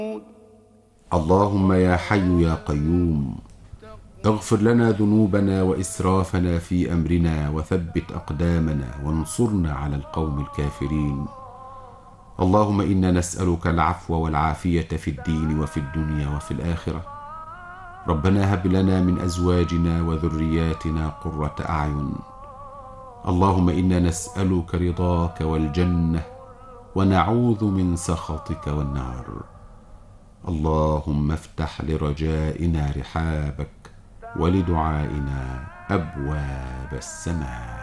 اللهم يا حي يا قيوم اغفر لنا ذنوبنا وإسرافنا في أمرنا وثبت أقدامنا وانصرنا على القوم الكافرين. اللهم إنا نسألك العفو والعافية في الدين وفي الدنيا وفي الآخرة. ربنا هب لنا من أزواجنا وذرياتنا قرة أعين. اللهم إنا نسألك رضاك والجنة ونعوذ من سخطك والنار. اللهم افتح لرجائنا رحابك ولدعائنا أبواب السماء.